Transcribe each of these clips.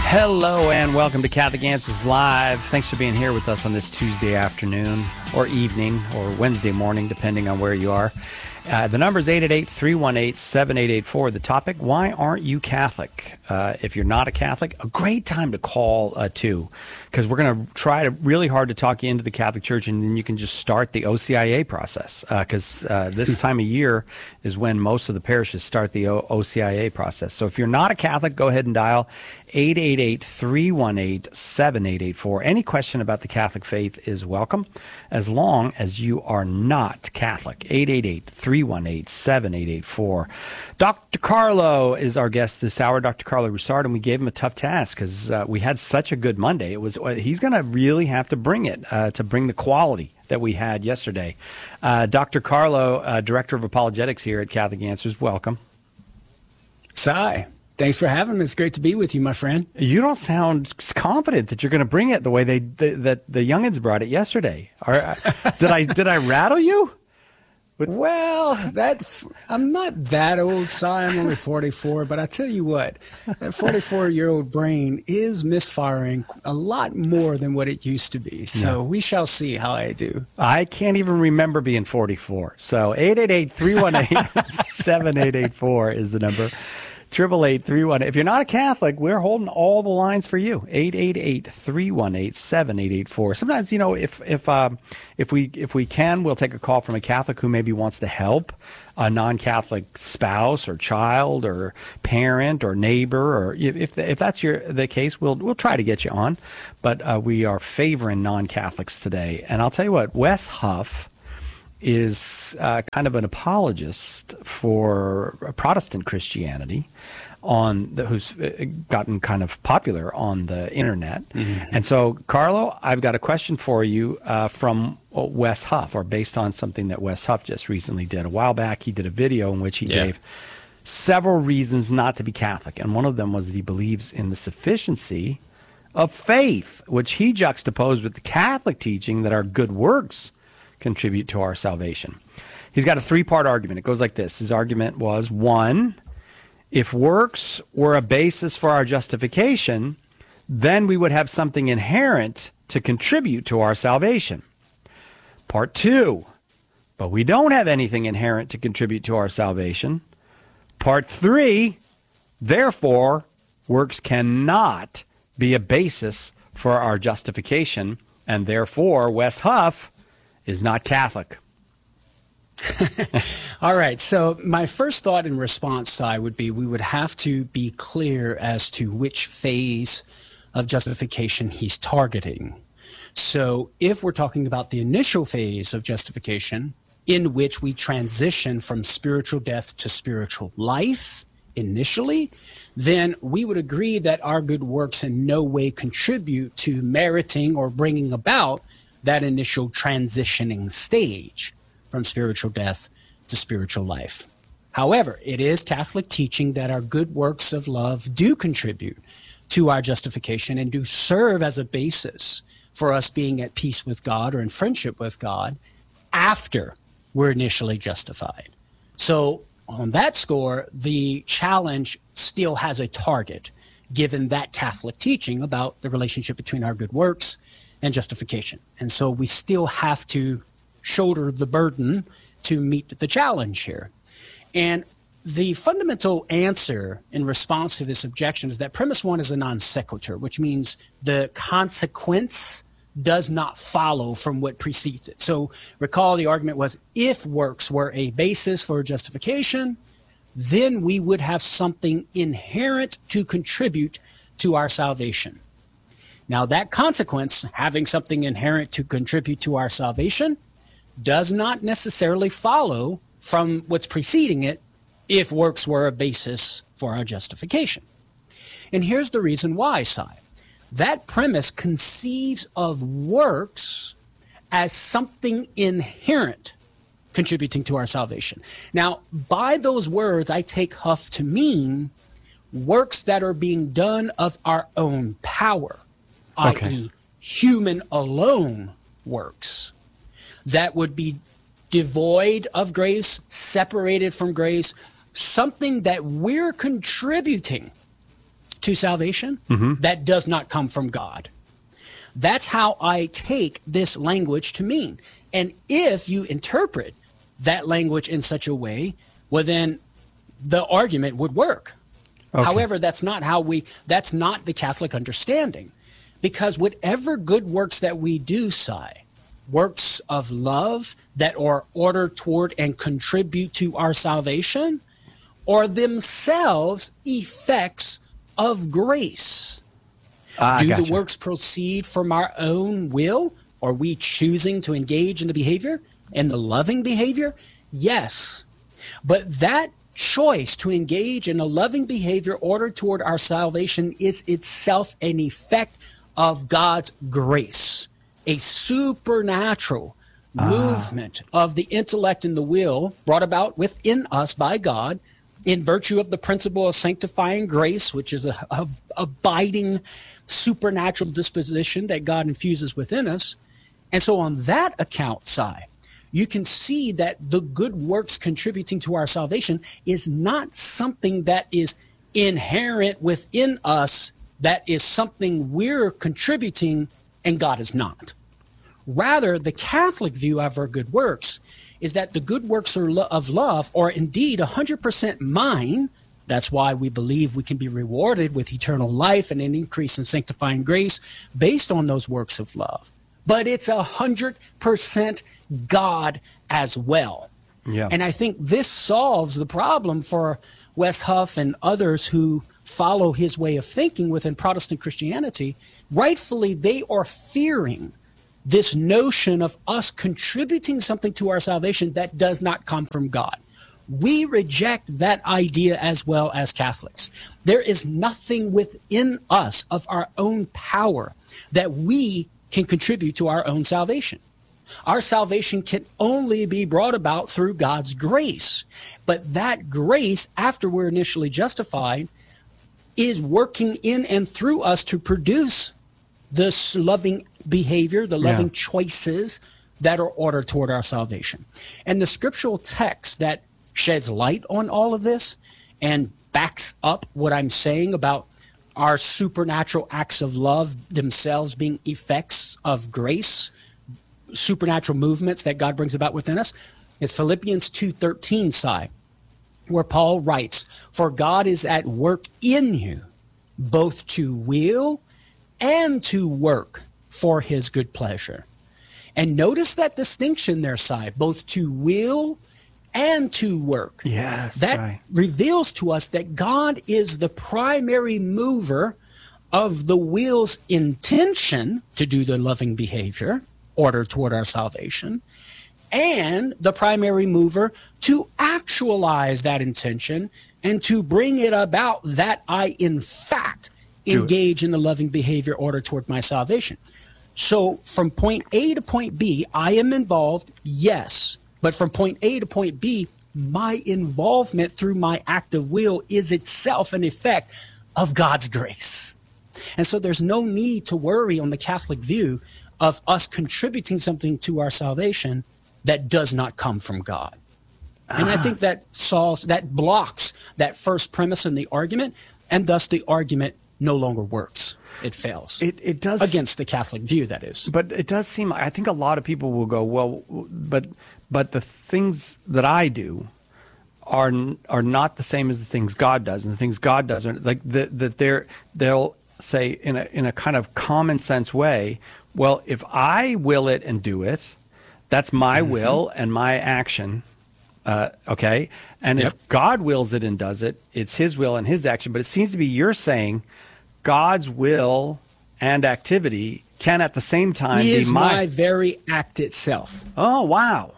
Hello and welcome to Catholic Answers Live. Thanks for being here with us on this Tuesday afternoon or evening or Wednesday morning, depending on where you are. The number is 888-318-7884. The topic, why aren't you Catholic? If you're not a Catholic, a great time to call too, because we're going to try really hard to talk you into the Catholic Church, and then you can just start the OCIA process, because this time of year is when most of the parishes start the OCIA process. So if you're not a Catholic, go ahead and dial 888-318-7884. Any question about the Catholic faith is welcome, as long as you are not Catholic. 888-318-7884. Dr. Carlo is our guest this hour, Dr. Carlo Roussard, and we gave him a tough task because we had such a good Monday. He's going to really have to bring it, to bring the quality that we had yesterday. Dr. Carlo, Director of Apologetics here at Catholic Answers, welcome. Si, thanks for having me. It's great to be with you, my friend. You don't sound confident that you're going to bring it the way that the youngins brought it yesterday. Did I rattle you? Well, I'm not that old, Si. I'm only 44, but I tell you what, that 44-year-old brain is misfiring a lot more than what it used to be. So we shall see how I do. I can't even remember being 44. So 888-318-7884 is the number. 888-318. If you're not a Catholic, we're holding all the lines for you. 888-318-7884. Sometimes, if we can, we'll take a call from a Catholic who maybe wants to help a non-Catholic spouse or child or parent or neighbor, or if that's the case, we'll try to get you on. But we are favoring non-Catholics today. And I'll tell you what, Wes Huff is kind of an apologist for Protestant Christianity, who's gotten kind of popular on the internet. Mm-hmm. And so, Carlo, I've got a question for you from Wes Huff, or based on something that Wes Huff just recently did. A while back, he did a video in which he gave several reasons not to be Catholic, and one of them was that he believes in the sufficiency of faith, which he juxtaposed with the Catholic teaching that our good works contribute to our salvation. He's got a three-part argument. It goes like this. His argument was, 1, if works were a basis for our justification, then we would have something inherent to contribute to our salvation. Part 2, but we don't have anything inherent to contribute to our salvation. Part 3, therefore, works cannot be a basis for our justification, and therefore, Wes Huff is not Catholic. All right. So my first thought in response, Si, would be we would have to be clear as to which phase of justification he's targeting. So if we're talking about the initial phase of justification, in which we transition from spiritual death to spiritual life initially, then we would agree that our good works in no way contribute to meriting or bringing about that initial transitioning stage from spiritual death to spiritual life. However, it is Catholic teaching that our good works of love do contribute to our justification and do serve as a basis for us being at peace with God or in friendship with God after we're initially justified. So on that score, the challenge still has a target, given that Catholic teaching about the relationship between our good works and justification. And so we still have to shoulder the burden to meet the challenge here. And the fundamental answer in response to this objection is that premise 1 is a non sequitur, which means the consequence does not follow from what precedes it. So recall the argument was, if works were a basis for justification, then we would have something inherent to contribute to our salvation. Now, that consequence, having something inherent to contribute to our salvation, does not necessarily follow from what's preceding it if works were a basis for our justification. And here's the reason why, Si. That premise conceives of works as something inherent contributing to our salvation. Now, by those words, I take Huff to mean works that are being done of our own power, i.e., human alone works that would be devoid of grace, separated from grace, something that we're contributing to salvation, that does not come from God. That's how I take this language to mean. And if you interpret that language in such a way, well, then the argument would work. Okay. However, that's not the Catholic understanding. Because whatever good works that we do, works of love that are ordered toward and contribute to our salvation, are themselves effects of grace. Do the works proceed from our own will? Are we choosing to engage in the behavior and the loving behavior? Yes. But that choice to engage in a loving behavior ordered toward our salvation is itself an effect of God's grace, a supernatural movement of the intellect and the will brought about within us by God in virtue of the principle of sanctifying grace, which is a abiding supernatural disposition that God infuses within us. And so on that account, you can see that the good works contributing to our salvation is not something that is inherent within us, that is something we're contributing and God is not. Rather, the Catholic view of our good works is that the good works of love are indeed 100% mine. That's why we believe we can be rewarded with eternal life and an increase in sanctifying grace based on those works of love. But it's 100% God as well. Yeah. And I think this solves the problem for Wes Huff and others who follow his way of thinking within Protestant Christianity. Rightfully, they are fearing this notion of us contributing something to our salvation that does not come from God. We reject that idea as well as Catholics. There is nothing within us of our own power that we can contribute to our own salvation. Our salvation can only be brought about through God's grace. But that grace, after we're initially justified, is working in and through us to produce this loving behavior, the loving choices that are ordered toward our salvation. And the scriptural text that sheds light on all of this and backs up what I'm saying about our supernatural acts of love themselves being effects of grace, supernatural movements that God brings about within us, is Philippians 2:13, where Paul writes, "For God is at work in you, both to will and to work for his good pleasure." And notice that distinction there, both to will and to work. Yes, that reveals to us that God is the primary mover of the will's intention to do the loving behavior ordered toward our salvation, and the primary mover to actualize that intention and to bring it about that I, in fact, engage in the loving behavior ordered toward my salvation. So from point A to point B, I am involved, yes. But from point A to point B, my involvement through my act of will is itself an effect of God's grace. And so there's no need to worry on the Catholic view of us contributing something to our salvation that does not come from God. And I think that blocks that first premise in the argument, and thus the argument no longer works. It fails. It does, against the Catholic view, that is. But it does seem, I think a lot of people will go, well, but the things that I do are not the same as the things God does, and the things God does are like they'll say in a kind of common sense way, well, if I will it and do it, that's my will and my action. Okay. And if God wills it and does it, it's his will and his action. But it seems to be you're saying God's will and activity can at the same time be my very act itself. Oh, wow.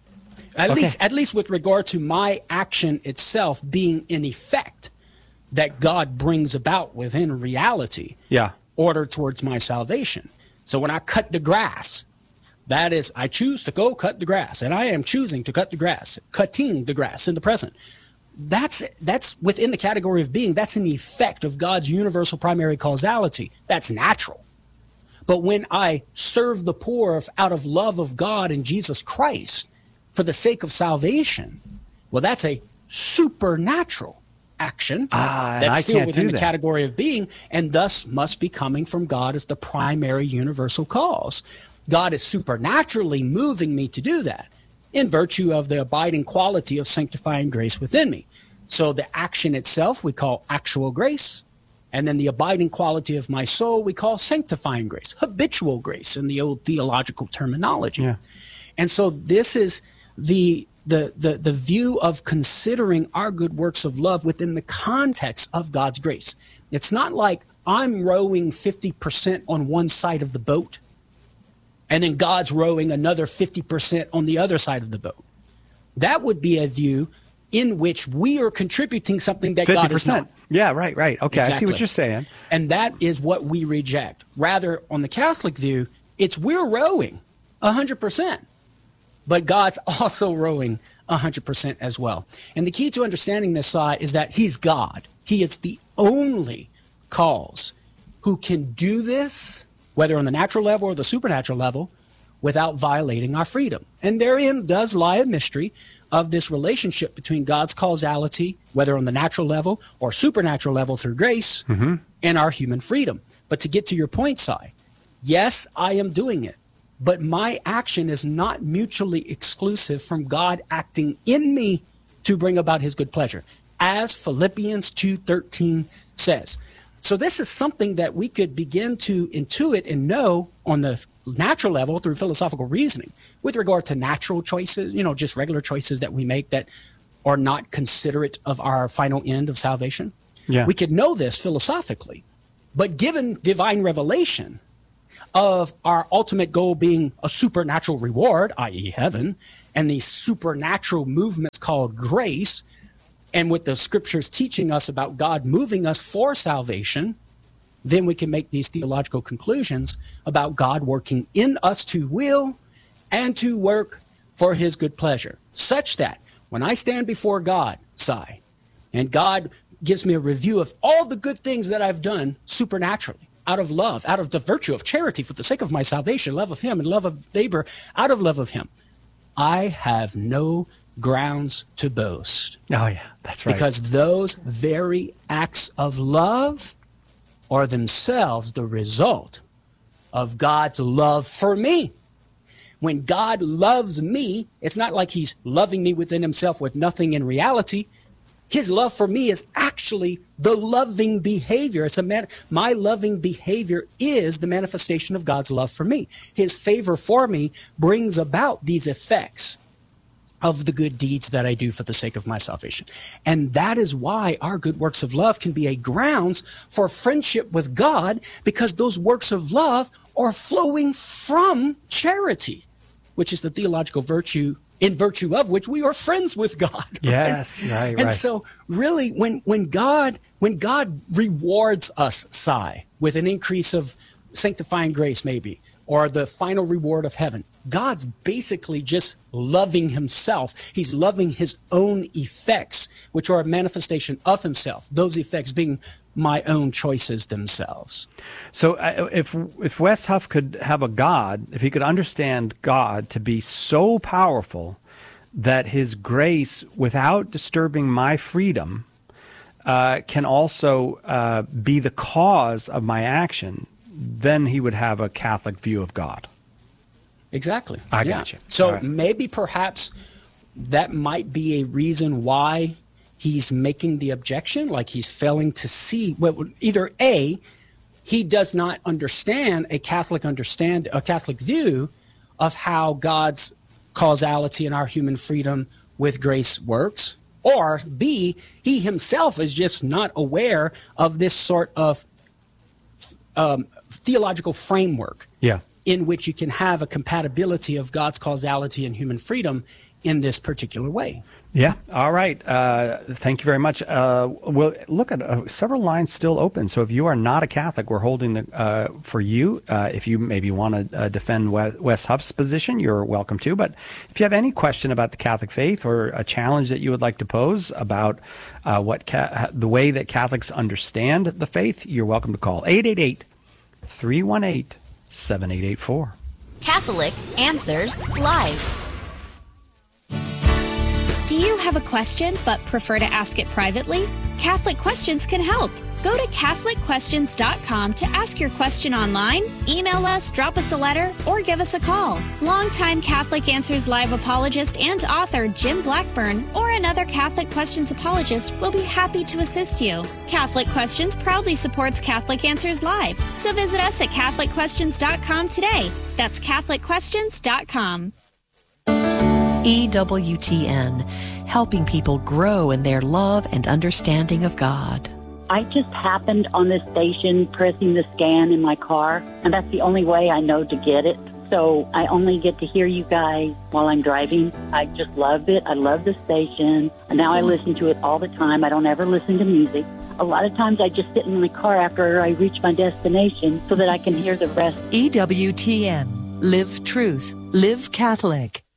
At least with regard to my action itself being an effect that God brings about within reality. Yeah. Order towards my salvation. So when I cut the grass, that is, I choose to go cut the grass, and I am choosing to cut the grass, cutting the grass in the present. That's within the category of being. That's an effect of God's universal primary causality. That's natural. But when I serve the poor out of love of God and Jesus Christ for the sake of salvation, well, that's a supernatural action. and I That's still can't within do the that. category of being, and thus must be coming from God as the primary universal cause. God is supernaturally moving me to do that in virtue of the abiding quality of sanctifying grace within me. So the action itself we call actual grace, and then the abiding quality of my soul we call sanctifying grace, habitual grace in the old theological terminology. Yeah. And so this is the view of considering our good works of love within the context of God's grace. It's not like I'm rowing 50% on one side of the boat, and then God's rowing another 50% on the other side of the boat. That would be a view in which we are contributing something that God is not. Yeah, right. Okay, Exactly. I see what you're saying. And that is what we reject. Rather, on the Catholic view, it's we're rowing 100%, but God's also rowing 100% as well. And the key to understanding this, is that he's God. He is the only cause who can do this, whether on the natural level or the supernatural level, without violating our freedom. And therein does lie a mystery of this relationship between God's causality, whether on the natural level or supernatural level through grace, and our human freedom. But to get to your point, Si, yes, I am doing it, but my action is not mutually exclusive from God acting in me to bring about his good pleasure, as Philippians 2:13 says. So this is something that we could begin to intuit and know on the natural level through philosophical reasoning with regard to natural choices, just regular choices that we make that are not considerate of our final end of salvation. Yeah. We could know this philosophically, but given divine revelation of our ultimate goal being a supernatural reward, i.e. heaven, and these supernatural movements called grace, and with the scriptures teaching us about God moving us for salvation, then we can make these theological conclusions about God working in us to will and to work for his good pleasure, such that when I stand before God, Si, and God gives me a review of all the good things that I've done supernaturally, out of love, out of the virtue of charity for the sake of my salvation, love of him and love of neighbor, out of love of him, I have no grounds to boast. Oh, yeah, that's right. Because those very acts of love are themselves the result of God's love for me. When God loves me, it's not like he's loving me within himself with nothing in reality. His love for me is actually the loving behavior. My loving behavior is the manifestation of God's love for me. His favor for me brings about these effects of the good deeds that I do for the sake of my salvation. And that is why our good works of love can be a grounds for friendship with God, because those works of love are flowing from charity, which is the theological virtue in virtue of which we are friends with God. Yes, right. And so really when God rewards us, Si, with an increase of sanctifying grace maybe, or the final reward of heaven, God's basically just loving himself. He's loving his own effects, which are a manifestation of himself, those effects being my own choices themselves. So if Wes Huff could have a God, if he could understand God to be so powerful that his grace, without disturbing my freedom, can also be the cause of my action, then he would have a Catholic view of God. Exactly. I got you. So All right. maybe perhaps that might be a reason why he's making the objection, like he's failing to see, well, either A, he does not understand a Catholic view of how God's causality and our human freedom with grace works, or B, he himself is just not aware of this sort of theological framework in which you can have a compatibility of God's causality and human freedom in this particular way. Yeah. All right. Thank you very much. We'll look at several lines still open. So if you are not a Catholic, we're holding for you. If you maybe want to defend Wes Huff's position, you're welcome to. But if you have any question about the Catholic faith or a challenge that you would like to pose about the way that Catholics understand the faith, you're welcome to call 888-318-7884. Catholic Answers Live. Do you have a question but prefer to ask it privately? Catholic Questions can help. Go to CatholicQuestions.com to ask your question online, email us, drop us a letter, or give us a call. Longtime Catholic Answers Live apologist and author Jim Blackburn or another Catholic Questions apologist will be happy to assist you. Catholic Questions proudly supports Catholic Answers Live, so visit us at CatholicQuestions.com today. That's CatholicQuestions.com. EWTN, helping people grow in their love and understanding of God. I just happened on this station pressing the scan in my car, and that's the only way I know to get it. So I only get to hear you guys while I'm driving. I just love it. I love the station. And now I listen to it all the time. I don't ever listen to music. A lot of times I just sit in my car after I reach my destination so that I can hear the rest. EWTN, live truth, live Catholic.